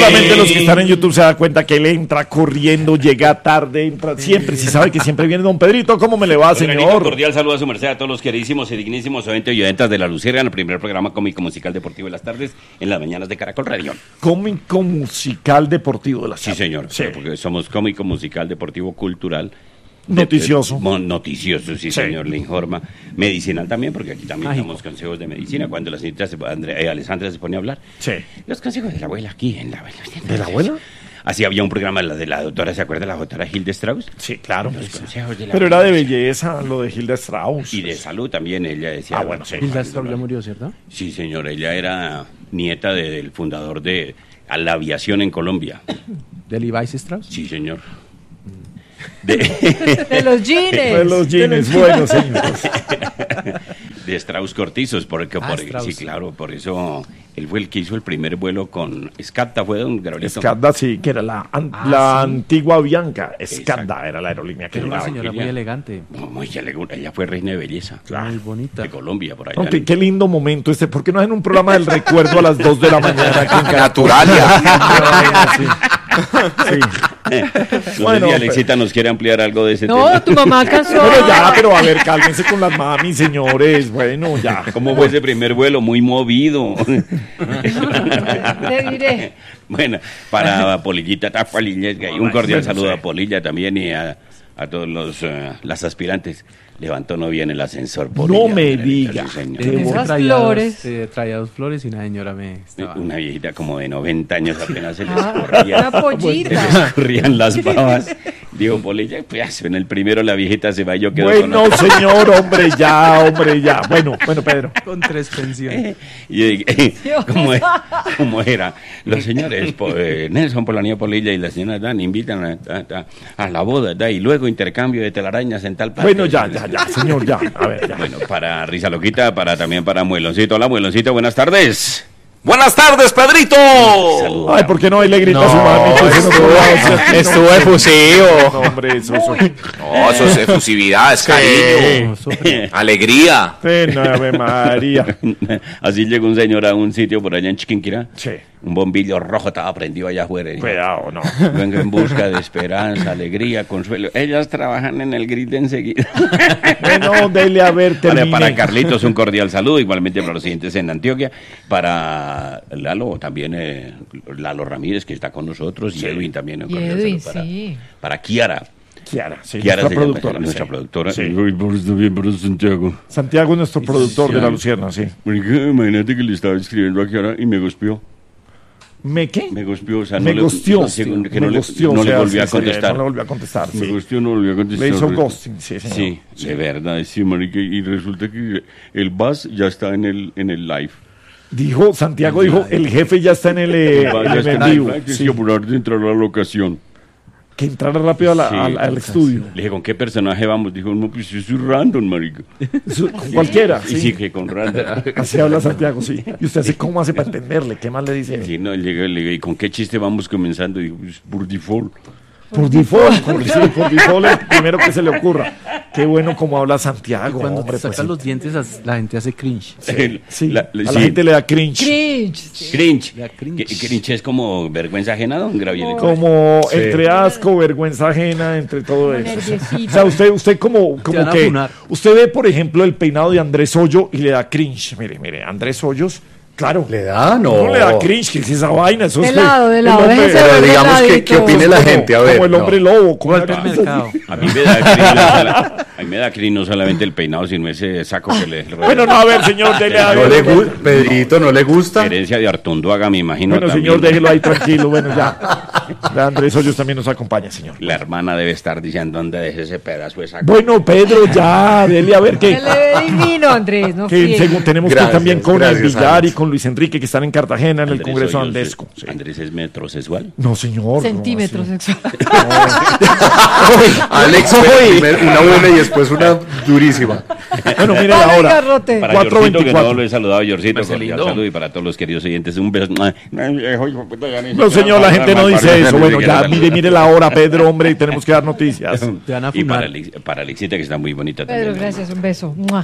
solamente los que están en YouTube se dan cuenta que él entra corriendo, llega tarde, entra siempre, si sabe que siempre viene don Pedrito. ¿Cómo me le va, señor? Un cordial saludo a su merced, a todos los queridísimos y dignísimos oyentes y oyentas de La Luciérnaga, el primer programa cómico musical deportivo de las tardes, en las mañanas de Caracol Radio. Cómico musical deportivo de las tardes. Sí, señor, sí. Porque somos cómico musical deportivo cultural. Noticioso. Noticioso, sí, señor, le informa. Medicinal también, porque aquí también damos consejos de medicina. Cuando la señorita Alessandra se pone a hablar. Sí. Los consejos de la abuela aquí en la... ¿De la abuela? Así había un programa de la doctora, ¿se acuerda? La doctora Hilde Strauss. Sí, claro. Los consejos de la Pero era de belleza lo de Hilda Strauss. Y de salud también, ella decía. Ah, bueno, sí. Hilda Strauss ya murió, ¿cierto? Sí, señor, ella era nieta del fundador de la aviación en Colombia. ¿De Levi Strauss? Sí, señor. De los jeans. De los jeans, bueno, señores. De Strauss Cortizos, Strauss. Sí, claro, por eso él fue el que hizo el primer vuelo con Skadda, fue don Gabrielito. Skadda, sí, que era la antigua Bianca. Skadda era la aerolínea que Era una llevaba. señora muy elegante. Muy elegante, ella fue reina de belleza. Muy bonita. De Colombia, por allá. Aunque qué lindo momento este. ¿Por qué no hacen un programa del recuerdo a las 2 de la mañana aquí en Caracol? Naturalia. Sí. No Bueno, sé si Alexita nos quiere ampliar algo de ese No, tema. tu mamá casó. Pero a ver, cálmense con las mami, señores. Bueno, ya. ¿Cómo fue ese primer vuelo? Muy movido. Te diré. Bueno, para Polillita Tafalilla, un cordial saludo a Polilla también y a todos las aspirantes. Levantó novia en el ascensor. Polilla, No me diga. Sí, señor. Esas flores. Traía 2 flores y una señora me estaba... Una viejita como de 90 años apenas se les Una corría. pollita. Se les corrían las babas. Digo, Polilla, pues en el primero la viejita se va y yo quedo Bueno, con señor, hombre, ya. Bueno, Pedro. Con 3 pensiones. Y, ¿cómo era? Los señores Nelson Polanía Polilla y la señora Dan invitan a la boda, y luego intercambio de telarañas en tal parte. Bueno, ya, señor, ya. A ver, ya. Bueno, para Risa Loquita, también para Mueloncito. Hola, Mueloncito, buenas tardes. Buenas tardes, Pedrito. Saludos. Ay, ¿por qué no? Ahí le grita a su mami. Estuvo efusivo. No, hombre, eso. No, eso es efusividad, es cariño, alegría. No, Ave María. Así llegó un señor a un sitio por allá en Chiquinquirá. Sí. Un bombillo rojo estaba prendido allá afuera. Cuidado, no. Vengo en busca de esperanza, alegría, consuelo. Ellas trabajan en el grid enseguida. Bueno, dele a ver, termine. Para Carlitos un cordial saludo, igualmente para los siguientes en Antioquia. Para Lalo también, Lalo Ramírez, que está con nosotros, y Edwin también. Un Y cordial Edwin, saludo sí. para Kiara. Kiara, sí. Kiara Nuestra se llama, productora. nuestra Sí. productora. Sí. Ay, por eso bien, por eso Santiago. Santiago es nuestro productor de La Lucierna, sí. Imagínate que le estaba escribiendo a Kiara y me gospió. ¿Me qué? Me gospió, o sea, Me gosteó. no le volvió a contestar. No le volvió a contestar, Me sí. gosteó, no volvió a contestar. Le hizo ghosting, sí, señor. Sí, de verdad, sí, marica, y resulta que el bus ya está en el live. Santiago dijo, el jefe ya está en el en vivo. Hay Sí. que apurar de entrar a la locación. Que entrara rápido al estudio. Le dije, ¿con qué personaje vamos? Dijo, no, pues yo soy random, marica. Con cualquiera, Y sí. sí, que con random. Así habla Santiago, sí. Y usted así, ¿cómo hace para entenderle? ¿Qué más le dice? Sí, no, le digo, ¿y con qué chiste vamos comenzando? Digo, pues, por default. Por default, por default, el primero que se le ocurra. Qué bueno como habla Santiago, Cuando hombre. te sacan Pues, los dientes, la gente hace cringe. sí, a la sí. gente le da cringe. Cringe. Cringe. La cringe. Cringe es como vergüenza ajena, don Graviel. Como entre asco, vergüenza ajena, entre todo eso. Nerviosita. O sea, usted como Te van a que... funar. Usted ve, por ejemplo, el peinado de Andrés Hoyo y le da cringe. Mire, Andrés Hoyos, claro. ¿Le da? No le da cringe, que es esa vaina. Eso De es lado, el déjese hombre- ver. Pero digamos que, Heladito. ¿qué opine la gente? A ver. como el hombre lobo. Como Golpe al mercado. A mí me da cringe, a mí me da cringe no solamente el peinado, sino ese saco que le Bueno, no, a ver, señor, dele a ¿No ver. le gusta? Pedrito, ¿no le gusta? herencia de Artunduaga, me imagino. Bueno, también. señor, déjelo ahí tranquilo. Bueno, ya. Ya Andrés Hoyos también nos acompaña, señor. La hermana debe estar diciendo, ¿dónde dejé ese pedazo de saco? Bueno, Pedro, ya, dele a ver Se qué. le ve divino, Andrés, no Que friegue. según tenemos que Gracias, también con el gracias, Villar Alex. y con Luis Enrique, que están en Cartagena, en el Andrés Congreso Hoyos, Andesco. Sí. Andrés es metrosexual. No, señor. Centímetro no, sexual. Alex, primero una buena y después una durísima. así. Bueno, mire Dale, ahora. garrote. Para Yorcito, que 4:24. no lo he saludado, Yorcito, Marcelino. cordial saludo, y para todos los queridos oyentes, un beso. No, señor, la gente no dice eso. Bueno, ya mire la hora, Pedro, hombre, y tenemos que dar noticias. Te van a Y fumar. para Alexita, que está muy bonita Pedro, también. gracias, un beso. ¡Mua!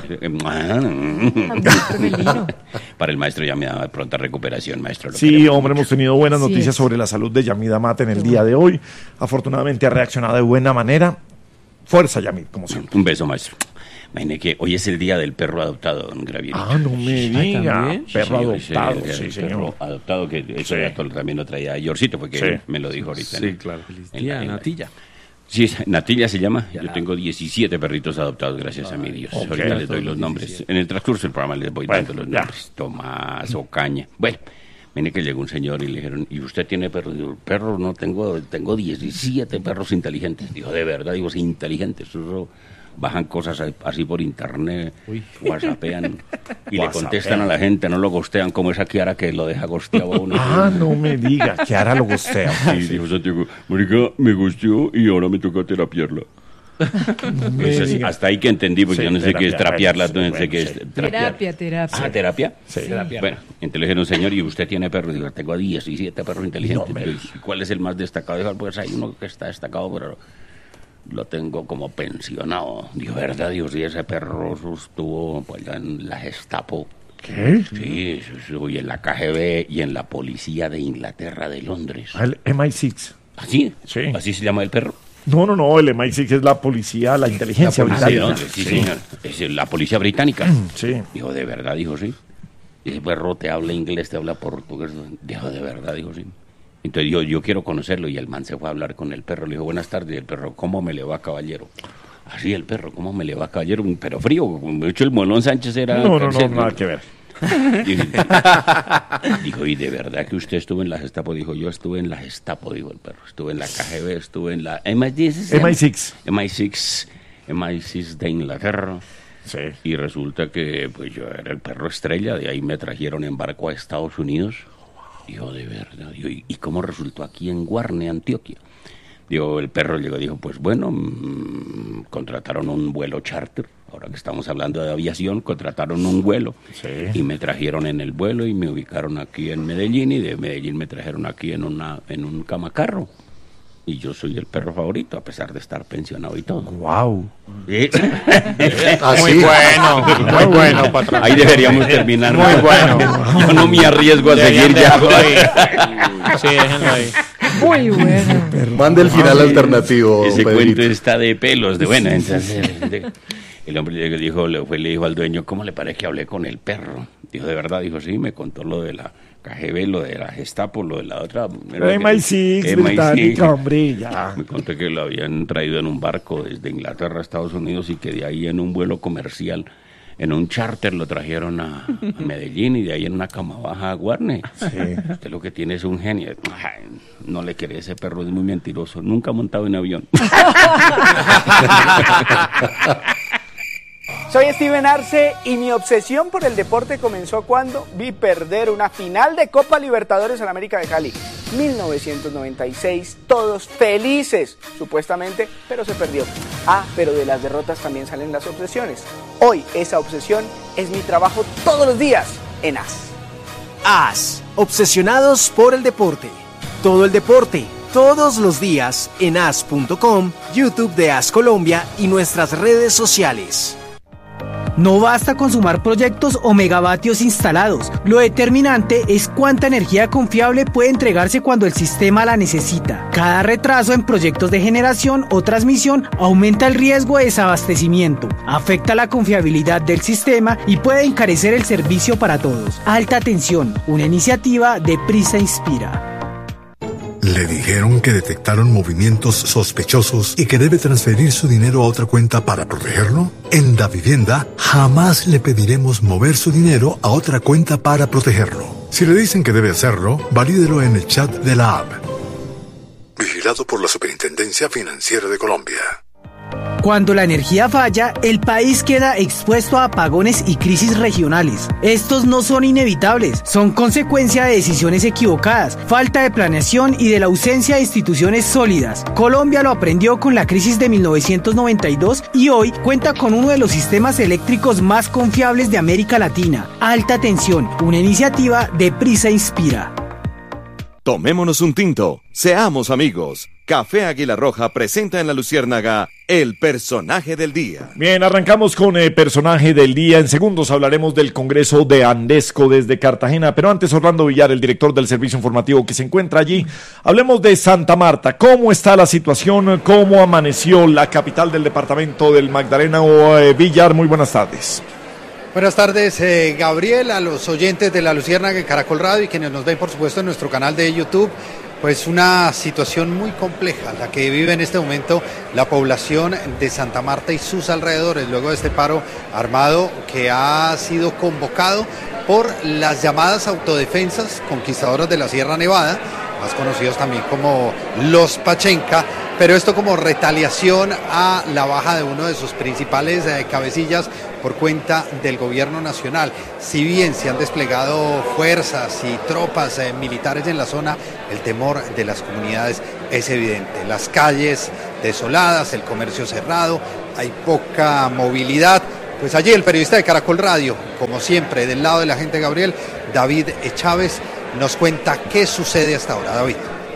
Para el maestro ya me da pronta recuperación, maestro. Lo Sí, queremos hombre, mucho. hemos tenido buenas Así noticias es. sobre la salud de Yamida Mate en el día de hoy. Afortunadamente ha reaccionado de buena manera. Fuerza, Yamid, como siempre. Un beso, maestro. Imagine que hoy es el día del perro adoptado, don Gravierito. Ah, no me diga. ¿también? Perro Sí, hoy es el adoptado, día sí, del señor. perro adoptado, que eso Sí. dato también lo traía Yorcito, porque Sí. me lo dijo ahorita. Sí, claro. Tía, Natilla. Sí, Natilla se llama. Yo tengo 17 perritos adoptados, gracias a mi Dios. ok. Ahorita les doy los nombres. En el transcurso del programa les voy Bueno, dando los ya. nombres. Tomás, Ocaña. Bueno, viene que llegó un señor y le dijeron, ¿y usted tiene perro? Digo, perro no tengo 17 perros inteligentes. Dijo, de verdad, digo, sí, inteligentes. Eso bajan cosas así por internet, whatsappean y le contestan a la gente, no lo gostean como esa Kiara que lo deja gosteado a uno. Ah, no me diga, que ahora lo gustea. Y dijo Santiago, marica, me gusteó y ahora me toca terapiarla. Eso es hasta ahí que entendí, porque Sí, yo no sé qué es terapia, terapiarla, sí, no sé bueno, qué es sí. terapiar. Terapia. Ah, ¿terapia? Sí. Bueno, entonces le dijeron, señor, ¿y usted tiene perros? Digo, tengo 17 perros inteligentes. No, me- ¿Y cuál es el más destacado? Dijo, pues hay uno que está destacado, pero lo tengo como pensionado. Dijo, ¿verdad? Dios, y ese perro estuvo pues, en la Gestapo. ¿Qué? Sí, y en la KGB y en la policía de Inglaterra, de Londres. Ah, el MI6. ¿Así? Sí. ¿Así se llama el perro? No, el MI6 es la policía, la inteligencia Ah, ¿de británica. dónde? Sí, señor. Es la policía británica. Sí. Dijo, ¿de verdad? Dijo, sí. Ese perro te habla inglés, te habla portugués. Dijo, ¿de verdad? Dijo, sí. Entonces yo quiero conocerlo y el man se fue a hablar con el perro. Le dijo, buenas tardes. Y el perro, ¿cómo me le va, caballero? Así el perro, ¿cómo me le va, caballero? Pero frío. De hecho, el Molón Sánchez era... No, nada que ver. Dijo, ¿y de verdad que usted estuvo en la Gestapo? Dijo, yo estuve en la Gestapo, dijo el perro. Estuve en la KGB, estuve en la MI6. MI6 de Inglaterra. Sí. Y resulta que pues yo era el perro estrella, de ahí me trajeron en barco a Estados Unidos. Dijo, de verdad. Digo, ¿y cómo resultó aquí en Guarne, Antioquia? Digo, el perro llegó y dijo, pues bueno, contrataron un vuelo charter. Ahora que estamos hablando de aviación, contrataron un vuelo. Sí. Y me trajeron en el vuelo y me ubicaron aquí en Medellín, y de Medellín me trajeron aquí en un camacarro. Y yo soy el perro favorito, a pesar de estar pensionado y todo. Wow. Muy bueno, muy bueno, patrón. Ahí deberíamos terminar. Muy bueno. Yo no me arriesgo a Deberían seguir ya. dejarlo ahí. Sí, déjenlo ahí. Muy bueno. Mande el final alternativo, Ese Pedrito. cuento está de pelos, de buena. Entonces, el hombre le dijo al dueño, ¿cómo le parece que hablé con el perro? Dijo, ¿de verdad? Dijo, sí, me contó lo de la KGB, lo de la Gestapo, lo de la otra. MI6, británica, hombre, ya. Me contó que lo habían traído en un barco desde Inglaterra a Estados Unidos y que de ahí en un vuelo comercial, en un charter, lo trajeron a Medellín y de ahí en una cama baja a Guarne. Usted lo que tiene es un genio. Ay, no le quería, ese perro es muy mentiroso. Nunca ha montado en avión. Soy Steven Arce y mi obsesión por el deporte comenzó cuando vi perder una final de Copa Libertadores en América de Cali. 1996, todos felices, supuestamente, pero se perdió. Ah, pero de las derrotas también salen las obsesiones. Hoy esa obsesión es mi trabajo todos los días en AS. AS, obsesionados por el deporte. Todo el deporte, todos los días en as.com, YouTube de AS Colombia y nuestras redes sociales. No basta con sumar proyectos o megavatios instalados. Lo determinante es cuánta energía confiable puede entregarse cuando el sistema la necesita. Cada retraso en proyectos de generación o transmisión aumenta el riesgo de desabastecimiento, afecta la confiabilidad del sistema y puede encarecer el servicio para todos. Alta tensión, una iniciativa de Prisa Inspira. ¿Le dijeron que detectaron movimientos sospechosos y que debe transferir su dinero a otra cuenta para protegerlo? En Davivienda jamás le pediremos mover su dinero a otra cuenta para protegerlo. Si le dicen que debe hacerlo, valídelo en el chat de la app. Vigilado por la Superintendencia Financiera de Colombia. Cuando la energía falla, el país queda expuesto a apagones y crisis regionales. Estos no son inevitables, son consecuencia de decisiones equivocadas, falta de planeación y de la ausencia de instituciones sólidas. Colombia lo aprendió con la crisis de 1992 y hoy cuenta con uno de los sistemas eléctricos más confiables de América Latina. Alta tensión, una iniciativa de Prisa Inspira. Tomémonos un tinto, seamos amigos. Café Águila Roja presenta en La Luciérnaga el personaje del día. Bien, arrancamos con el personaje del día. En segundos hablaremos del Congreso de Andesco desde Cartagena, pero antes Orlando Villar, el director del servicio informativo que se encuentra allí. Hablemos de Santa Marta. ¿Cómo está la situación? ¿Cómo amaneció la capital del departamento del Magdalena? Villar, muy buenas tardes. Buenas tardes, Gabriel, a los oyentes de La Luciérnaga y Caracol Radio y quienes nos ven, por supuesto, en nuestro canal de YouTube. Pues una situación muy compleja la que vive en este momento la población de Santa Marta y sus alrededores, luego de este paro armado que ha sido convocado por las llamadas autodefensas conquistadoras de la Sierra Nevada, más conocidos también como los Pachenca, pero esto como retaliación a la baja de uno de sus principales cabecillas por cuenta del gobierno nacional. Si bien se han desplegado fuerzas y tropas militares en la zona, el temor de las comunidades es evidente. Las calles desoladas, el comercio cerrado, hay poca movilidad. Pues allí el periodista de Caracol Radio, como siempre, del lado de la gente, Gabriel, David Chávez, nos cuenta qué sucede hasta ahora. David.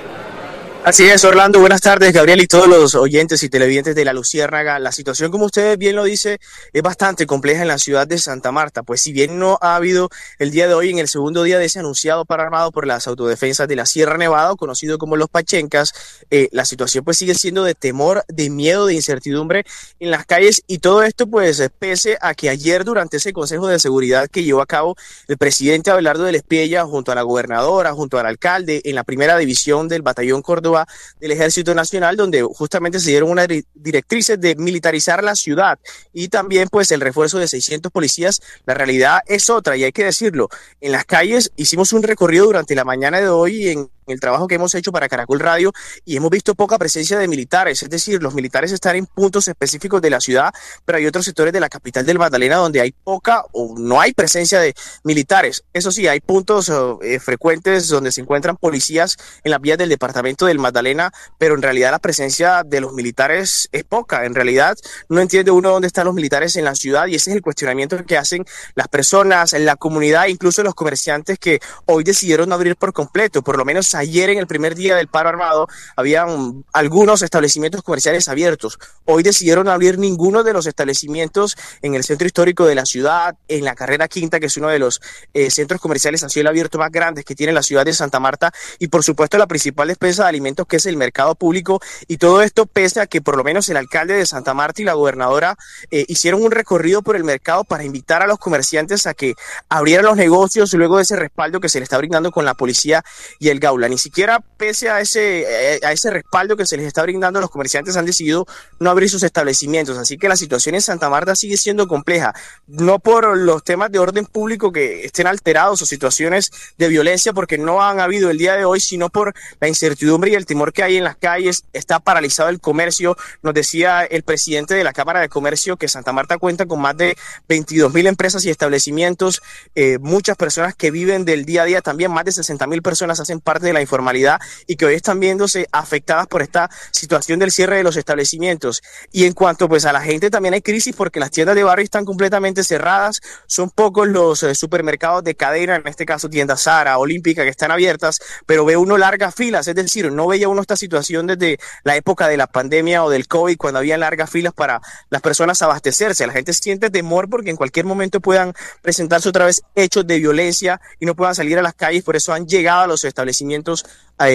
Así es, Orlando, buenas tardes, Gabriel y todos los oyentes y televidentes de La Luciérnaga. La situación, como usted bien lo dice, es bastante compleja en la ciudad de Santa Marta, pues si bien no ha habido el día de hoy, en el segundo día de ese anunciado paro armado por las autodefensas de la Sierra Nevada, conocido como los Pachencas, la situación pues sigue siendo de temor, de miedo, de incertidumbre en las calles, y todo esto pues pese a que ayer durante ese Consejo de Seguridad que llevó a cabo el presidente Abelardo del Espiella junto a la gobernadora, junto al alcalde, en la primera división del Batallón Córdoba del Ejército Nacional, donde justamente se dieron unas directrices de militarizar la ciudad y también pues el refuerzo de 600 policías. La realidad es otra y hay que decirlo. En las calles hicimos un recorrido durante la mañana de hoy en el trabajo que hemos hecho para Caracol Radio y hemos visto poca presencia de militares, es decir, los militares están en puntos específicos de la ciudad, pero hay otros sectores de la capital del Magdalena donde hay poca o no hay presencia de militares. Eso sí, hay puntos frecuentes donde se encuentran policías en las vías del departamento del Magdalena, pero en realidad la presencia de los militares es poca. En realidad no entiende uno dónde están los militares en la ciudad y ese es el cuestionamiento que hacen las personas, en la comunidad, incluso los comerciantes que hoy decidieron no abrir por completo. Por lo menos ayer, en el primer día del paro armado, habían algunos establecimientos comerciales abiertos. Hoy decidieron no abrir ninguno de los establecimientos en el centro histórico de la ciudad, en la Carrera Quinta, que es uno de los centros comerciales a cielo abierto más grandes que tiene la ciudad de Santa Marta, y por supuesto la principal despensa de alimentos, que es el mercado público, y todo esto pese a que por lo menos el alcalde de Santa Marta y la gobernadora hicieron un recorrido por el mercado para invitar a los comerciantes a que abrieran los negocios luego de ese respaldo que se le está brindando con la policía y el Gaula. Ni siquiera pese a ese respaldo que se les está brindando, los comerciantes han decidido no abrir sus establecimientos, así que la situación en Santa Marta sigue siendo compleja, no por los temas de orden público que estén alterados o situaciones de violencia, porque no han habido el día de hoy, sino por la incertidumbre y el temor que hay en las calles. Está paralizado el comercio. Nos decía el presidente de la Cámara de Comercio que Santa Marta cuenta con más de 22.000 empresas y establecimientos, muchas personas que viven del día a día, también más de 60.000 personas hacen parte de la informalidad y que hoy están viéndose afectadas por esta situación del cierre de los establecimientos. Y en cuanto pues a la gente, también hay crisis porque las tiendas de barrio están completamente cerradas, son pocos los supermercados de cadena, en este caso tiendas Zara, Olímpica, que están abiertas, pero ve uno largas filas, es decir, no veía uno esta situación desde la época de la pandemia o del COVID, cuando había largas filas para las personas abastecerse. La gente siente temor porque en cualquier momento puedan presentarse otra vez hechos de violencia y no puedan salir a las calles, por eso han llegado a los establecimientos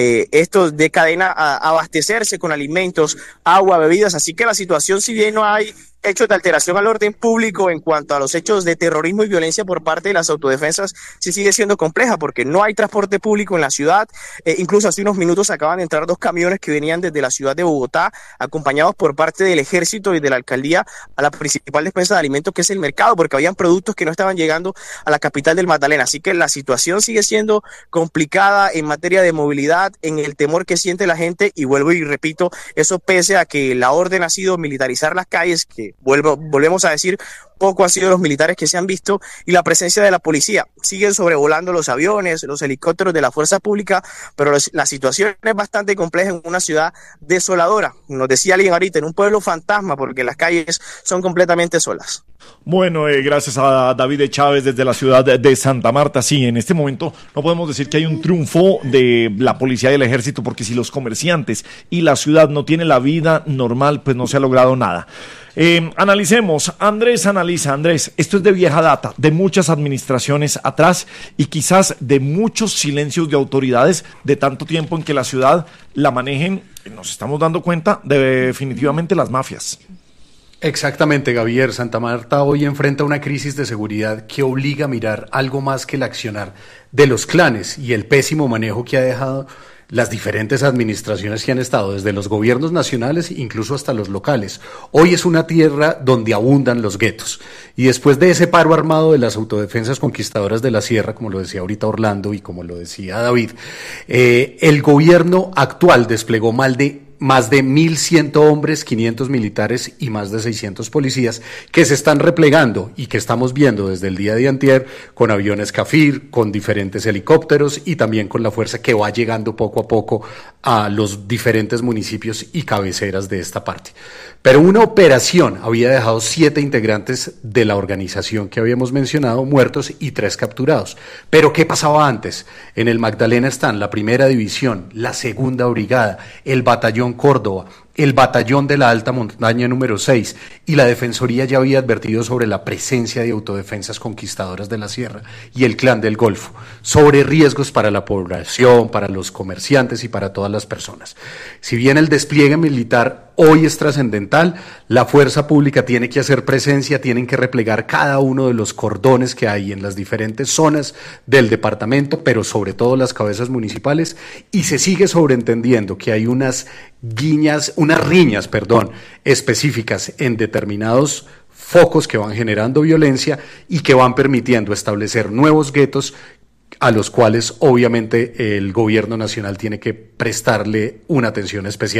estos de cadena a abastecerse con alimentos, agua, bebidas, así que la situación, si bien no hay hechos de alteración al orden público en cuanto a los hechos de terrorismo y violencia por parte de las autodefensas, sí sigue siendo compleja porque no hay transporte público en la ciudad. Incluso hace unos minutos acaban de entrar 2 camiones que venían desde la ciudad de Bogotá, acompañados por parte del ejército y de la alcaldía a la principal despensa de alimentos, que es el mercado, porque habían productos que no estaban llegando a la capital del Magdalena. Así que la situación sigue siendo complicada en materia de movilidad, en el temor que siente la gente, y vuelvo y repito, eso pese a que la orden ha sido militarizar las calles, que volvemos a decir, poco ha sido los militares que se han visto y la presencia de la policía. Siguen sobrevolando los aviones, los helicópteros de la fuerza pública, pero la situación es bastante compleja en una ciudad desoladora. Nos decía alguien ahorita, en un pueblo fantasma, porque las calles son completamente solas. Bueno, gracias a David Chávez desde la ciudad de Santa Marta. Sí, en este momento no podemos decir que hay un triunfo de la policía y el ejército, porque si los comerciantes y la ciudad no tienen la vida normal, pues no se ha logrado nada. Analicemos. Andrés analiza. Andrés, esto es de vieja data, de muchas administraciones atrás y quizás de muchos silencios de autoridades de tanto tiempo en que la ciudad la manejen. Nos estamos dando cuenta de definitivamente las mafias. Exactamente, Javier. Santa Marta hoy enfrenta una crisis de seguridad que obliga a mirar algo más que el accionar de los clanes y el pésimo manejo que ha dejado las diferentes administraciones que han estado, desde los gobiernos nacionales incluso hasta los locales. Hoy es una tierra donde abundan los guetos. Y después de ese paro armado de las autodefensas conquistadoras de la sierra, como lo decía ahorita Orlando y como lo decía David, el gobierno actual desplegó más de 1.100 hombres, 500 militares y más de 600 policías que se están replegando y que estamos viendo desde el día de antier con aviones Cafir, con diferentes helicópteros y también con la fuerza que va llegando poco a poco a los diferentes municipios y cabeceras de esta parte. Pero una operación había dejado 7 integrantes de la organización que habíamos mencionado muertos y 3 capturados. Pero ¿qué pasaba antes? En el Magdalena están la primera división, la segunda brigada, el batallón Córdoba, el batallón de la alta montaña número 6 y la Defensoría ya había advertido sobre la presencia de autodefensas conquistadoras de la sierra y el Clan del Golfo, sobre riesgos para la población, para los comerciantes y para todas las personas. Si bien el despliegue militar hoy es trascendental, la fuerza pública tiene que hacer presencia, tienen que replegar cada uno de los cordones que hay en las diferentes zonas del departamento, pero sobre todo las cabezas municipales, y se sigue sobreentendiendo que hay unas riñas, específicas en determinados focos que van generando violencia y que van permitiendo establecer nuevos guetos a los cuales obviamente el gobierno nacional tiene que prestarle una atención especial.